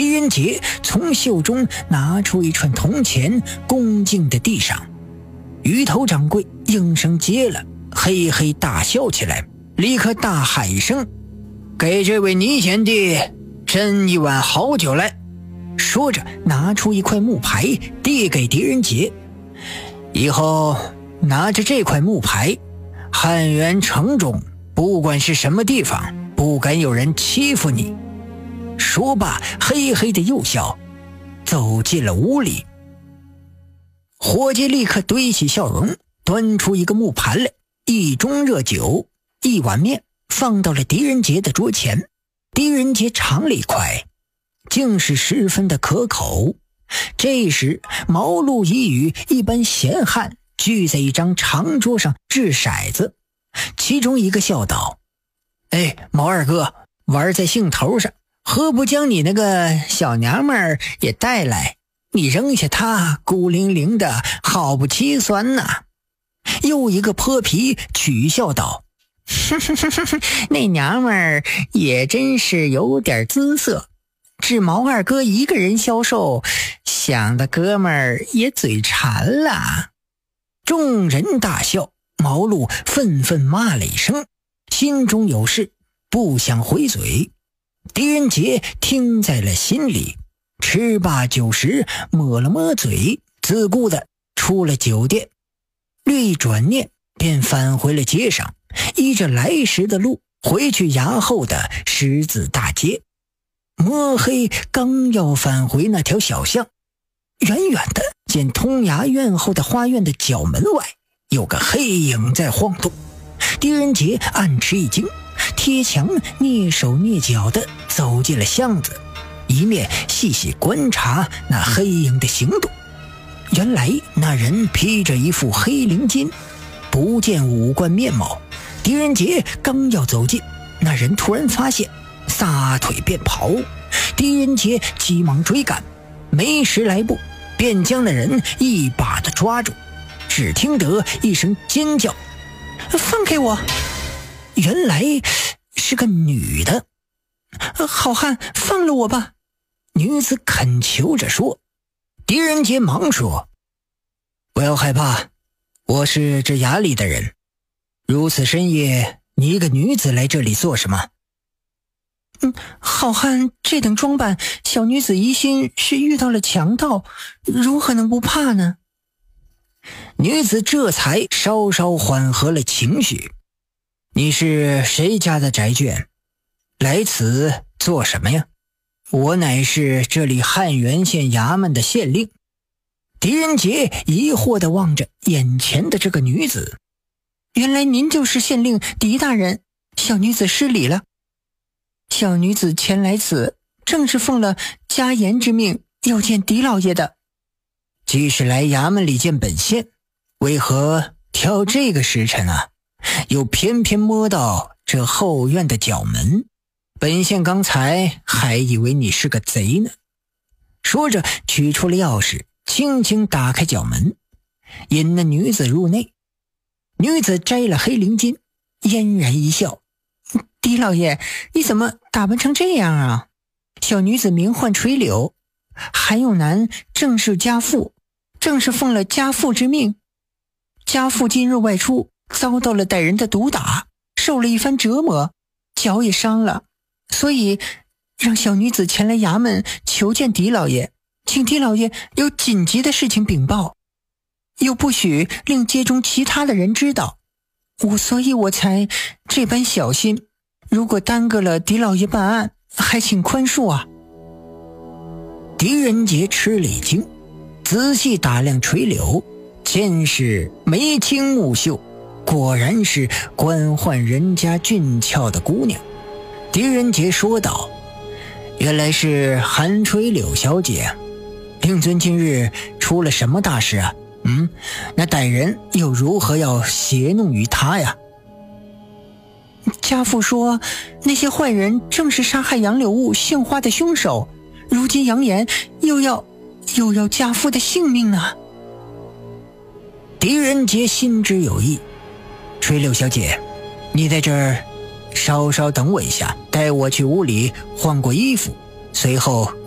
狄仁杰从袖中拿出一串铜钱，恭敬地递上。鱼头掌柜应声接了，嘿嘿大笑起来，立刻大喊一声：“给这位倪贤弟斟一碗好酒来！”说着拿出一块木牌递给狄仁杰：“以后拿着这块木牌，汉源城中不管是什么地方，不敢有人欺负你。”说罢嘿嘿的又笑，走进了屋里。伙计立刻堆起笑容，端出一个木盘来，一盅热酒，一碗面，放到了狄仁杰的桌前。狄仁杰尝了一块，竟是十分的可口。这时毛路已与一班闲汉聚在一张长桌上掷骰子，其中一个笑道：“毛二哥，玩在兴头上，何不将你那个小娘们儿也带来？你扔下她孤零零的，好不凄酸呐。”又一个泼皮取笑道：“那娘们儿也真是有点姿色，只毛二哥一个人销售，想的哥们儿也嘴馋了。”众人大笑，毛路愤愤骂了一声，心中有事，不想回嘴。狄仁杰听在了心里，吃罢酒食，抹了抹嘴，自顾的出了酒店。略一转念，便返回了街上，依着来时的路回去衙后的十字大街。摸黑刚要返回那条小巷，远远的见通衙院后的花院的角门外有个黑影在晃动。狄仁杰暗吃一惊，贴墙蹑手蹑脚地走进了巷子，一面细细观察那黑影的行动。原来那人披着一副黑绫巾，不见五官面貌。狄仁杰刚要走近，那人突然发现，撒腿便跑。狄仁杰急忙追赶，没十来步便将那人一把的抓住。只听得一声尖叫：“放开我！”原来是个女的。“好汉，放了我吧！”女子恳求着说。狄仁杰忙说：“不要害怕，我是这衙里的人。如此深夜，你一个女子来这里做什么？”“好汉这等装扮，小女子疑心是遇到了强盗，如何能不怕呢？”女子这才稍稍缓和了情绪。“你是谁家的宅眷？来此做什么呀？”“我乃是这里汉源县衙门的县令。”狄仁杰疑惑地望着眼前的这个女子。“原来您就是县令狄大人，小女子失礼了。小女子前来此，正是奉了家言之命，要见狄老爷的。”“既是来衙门里见本县，为何挑这个时辰啊？又偏偏摸到这后院的角门，本县刚才还以为你是个贼呢。”说着取出了钥匙，轻轻打开角门，引那女子入内。女子摘了黑绫巾，嫣然一笑：“狄老爷，你怎么打扮成这样啊？小女子名唤垂柳，韩永南正是家父，正是奉了家父之命。家父今日外出，遭到了歹人的毒打，受了一番折磨，脚也伤了，所以让小女子前来衙门求见狄老爷，请狄老爷有紧急的事情禀报，又不许令街中其他的人知道，所以我才这般小心。如果耽搁了狄老爷办案，还请宽恕啊。”狄仁杰吃了一惊，仔细打量垂柳，见是眉清目秀，果然是官宦人家俊俏的姑娘。狄仁杰说道：“原来是韩垂柳小姐，令尊今日出了什么大事啊？那歹人又如何要胁弄于他呀？”“家父说，那些坏人正是杀害杨柳雾杏花的凶手，如今扬言又要家父的性命呢。”狄仁杰心知有意：“垂柳小姐，你在这儿稍稍等我一下，待我去屋里换过衣服，随后